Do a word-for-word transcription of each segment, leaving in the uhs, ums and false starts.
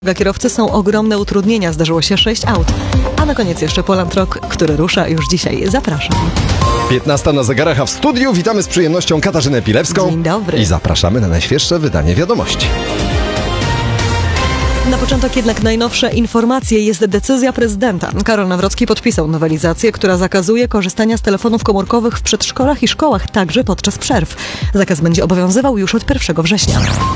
Dla kierowcy są ogromne utrudnienia, zdarzyło się sześć aut. A na koniec jeszcze Poland Rock, który rusza już dzisiaj. Zapraszam. piętnasta na zegarach, a w studiu witamy z przyjemnością Katarzynę Pilewską. Dzień dobry. I zapraszamy na najświeższe wydanie wiadomości. Na początek jednak najnowsze informacje. Jest decyzja prezydenta. Karol Nawrocki podpisał nowelizację, która zakazuje korzystania z telefonów komórkowych w przedszkolach i szkołach, także podczas przerw. Zakaz będzie obowiązywał już od pierwszego września.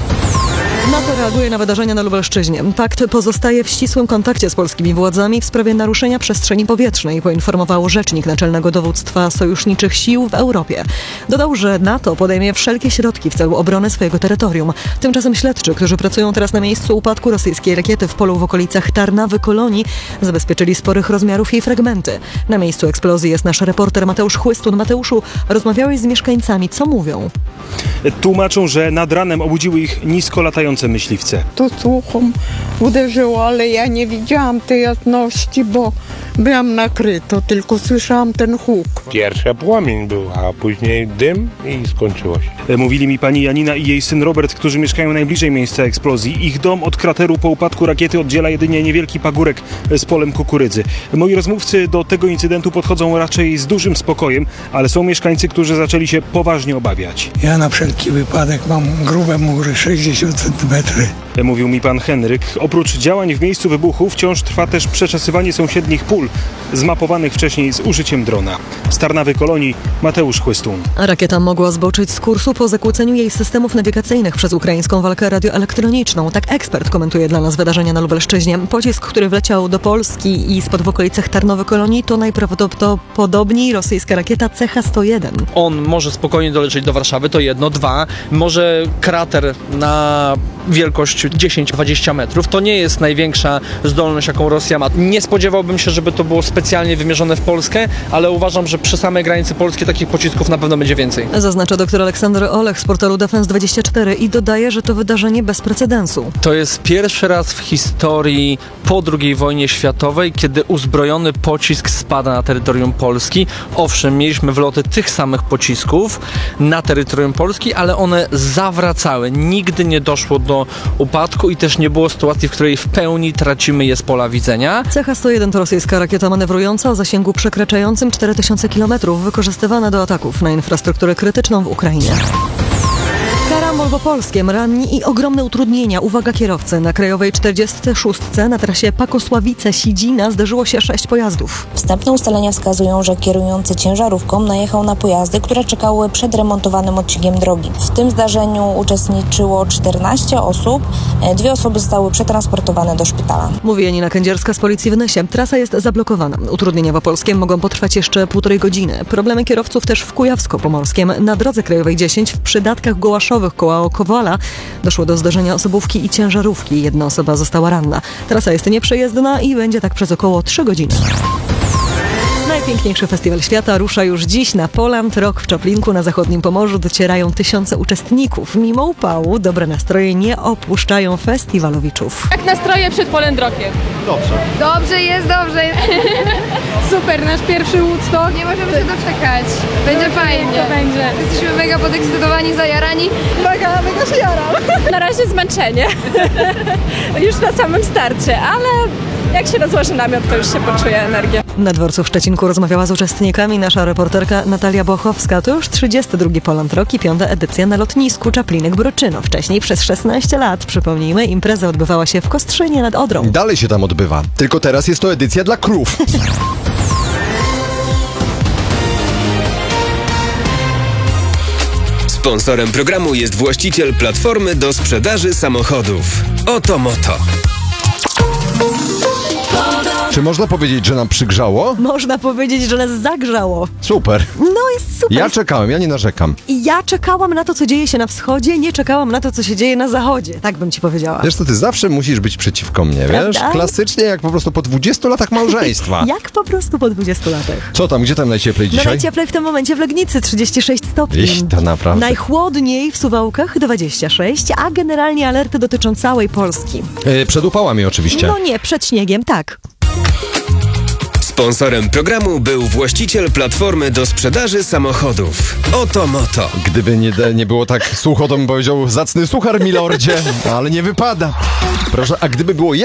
NATO reaguje na wydarzenia na Lubelszczyźnie. Pakt pozostaje w ścisłym kontakcie z polskimi władzami w sprawie naruszenia przestrzeni powietrznej, poinformował rzecznik Naczelnego Dowództwa Sojuszniczych Sił w Europie. Dodał, że NATO podejmie wszelkie środki w celu obrony swojego terytorium. Tymczasem śledczy, którzy pracują teraz na miejscu upadku rosyjskiej rakiety w polu w okolicach Tarnawy Kolonii, zabezpieczyli sporych rozmiarów jej fragmenty. Na miejscu eksplozji jest nasz reporter Mateusz Chłystun. Mateuszu, rozmawiałeś z mieszkańcami. Co mówią? Tłumaczą, że nad ranem obudziły ich nisko latające myśliwce. To słuchom uderzyło, ale ja nie widziałam tej jasności, bo byłam nakryto, tylko słyszałam ten huk. Pierwszy płomień był, a później dym i skończyło się. Mówili mi pani Janina i jej syn Robert, którzy mieszkają najbliżej miejsca eksplozji. Ich dom od krateru po upadku rakiety oddziela jedynie niewielki pagórek z polem kukurydzy. Moi rozmówcy do tego incydentu podchodzą raczej z dużym spokojem, ale są mieszkańcy, którzy zaczęli się poważnie obawiać. Ja na wszelki wypadek mam grube mury, sześćdziesiąt centymetrów. Mówił mi pan Henryk. Oprócz działań w miejscu wybuchu wciąż trwa też przeczesywanie sąsiednich pól, zmapowanych wcześniej z użyciem drona. Z Tarnawy Kolonii Mateusz Chłystun. Rakieta mogła zboczyć z kursu po zakłóceniu jej systemów nawigacyjnych przez ukraińską walkę radioelektroniczną. Tak ekspert komentuje dla nas wydarzenia na Lubelszczyźnie. Pocisk, który wleciał do Polski i spod w okolicach Tarnowy Kolonii, to najprawdopodobniej rosyjska rakieta C H sto jeden. On może spokojnie dolecieć do Warszawy, to jedno. Dwa, może krater na wielkość dziesięć dwadzieścia metrów. To nie jest największa zdolność, jaką Rosja ma. Nie spodziewałbym się, żeby to było specjalnie wymierzone w Polskę, ale uważam, że przy samej granicy polskiej takich pocisków na pewno będzie więcej. Zaznacza dr Aleksander Olech z portalu Defense dwadzieścia cztery i dodaje, że to wydarzenie bez precedensu. To jest pierwszy raz w historii po drugiej wojnie światowej, kiedy uzbrojony pocisk spada na terytorium Polski. Owszem, mieliśmy wloty tych samych pocisków na terytorium Polski, ale one zawracały. Nigdy nie doszło do upadku i też nie było sytuacji, w której w pełni tracimy je z pola widzenia. C H sto jeden to rosyjska rakieta manewrująca o zasięgu przekraczającym cztery tysiące kilometrów, wykorzystywana do ataków na infrastrukturę krytyczną w Ukrainie. Karambol po polskiem, ranni i ogromne utrudnienia. Uwaga kierowcy, na krajowej czterdziestej szóstej na trasie Pakosławice-Sidzina zderzyło się sześć pojazdów. Wstępne ustalenia wskazują, że kierujący ciężarówką najechał na pojazdy, które czekały przed remontowanym odcinkiem drogi. W tym zdarzeniu uczestniczyło czternaście osób, dwie osoby zostały przetransportowane do szpitala. Mówi Janina Kędzierska z policji w Nysie. Trasa jest zablokowana. Utrudnienia w Opolskiem mogą potrwać jeszcze półtorej godziny. Problemy kierowców też w Kujawsko-Pomorskiem. Na drodze krajowej dziesięć w przydatkach Gołaszowych koło Kowala doszło do zdarzenia osobówki i ciężarówki. Jedna osoba została ranna. Trasa jest nieprzejezdna i będzie tak przez około trzy godziny. Najpiękniejszy festiwal świata rusza już dziś na Poland Rock w Czoplinku. Na zachodnim Pomorzu docierają tysiące uczestników. Mimo upału dobre nastroje nie opuszczają festiwalowiczów. Jak nastroje przed Poland Rockiem? Dobrze. Dobrze jest, dobrze jest. Super, nasz pierwszy Woodstock. Nie możemy się doczekać. Będzie fajnie. To będzie. Jesteśmy mega podekscytowani, zajarani. Mega, mega się jaram. Na razie zmęczenie. Już na samym starcie, ale jak się rozłoży namiot, to już się poczuje energię. Na dworcu w Szczecinku rozmawiała z uczestnikami nasza reporterka Natalia Bochowska. To już trzydziesty drugi Poland Rock i piąta edycja na lotnisku Czaplinek-Broczyno. Wcześniej przez szesnaście lat, przypomnijmy, impreza odbywała się w Kostrzynie nad Odrą. Dalej się tam odbywa, tylko teraz jest to edycja dla krów. Sponsorem programu jest właściciel platformy do sprzedaży samochodów Oto Moto. Czy można powiedzieć, że nam przygrzało? Można powiedzieć, że nas zagrzało. Super. No jest super. Ja czekałem, ja nie narzekam. I ja czekałam na to, co dzieje się na wschodzie, nie czekałam na to, co się dzieje na zachodzie. Tak bym ci powiedziała. Wiesz co, ty zawsze musisz być przeciwko mnie, Prawda? wiesz? Klasycznie jak po prostu po dwudziestu latach małżeństwa. Jak po prostu po dwudziestu latach. Co tam, gdzie tam najcieplej dzisiaj? No najcieplej w tym momencie w Legnicy, trzydzieści sześć stopni. Iś, to naprawdę. Najchłodniej w Suwałkach, dwadzieścia sześć, a generalnie alerty dotyczą całej Polski. Yy, przed upałami oczywiście. No nie, przed śniegiem, tak. Sponsorem programu był właściciel platformy do sprzedaży samochodów. Oto Moto. Gdyby nie, nie było tak sucho, to bym powiedział zacny suchar, milordzie, ale nie wypada. Proszę, a gdyby było